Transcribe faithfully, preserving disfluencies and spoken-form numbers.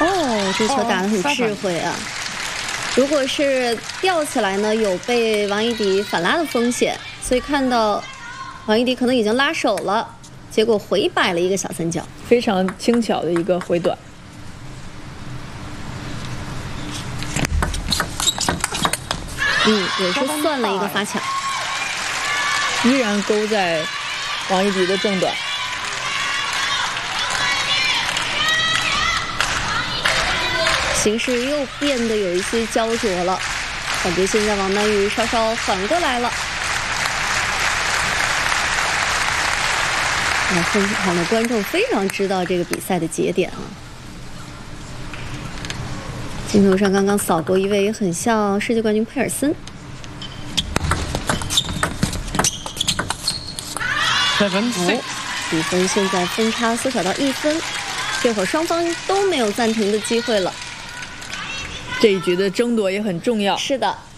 哦，这球打得很智慧啊！如果是吊起来呢，有被王一迪反拉的风险，所以看到王一迪可能已经拉手了，结果回摆了一个小三角， 非常轻巧的一个回短。 嗯，也是算了一个发抢， 依然勾在王一迪的正短。 形势又变得有一些焦灼了，感觉现在王曼玉稍稍缓过来了。那现场的观众非常知道这个比赛的节点啊。镜头上刚刚扫过一位，也很像世界冠军佩尔森。哦，比分现在分差缩小到一分，这会儿双方都没有暂停的机会了。 这一局的争夺也很重要。 是的。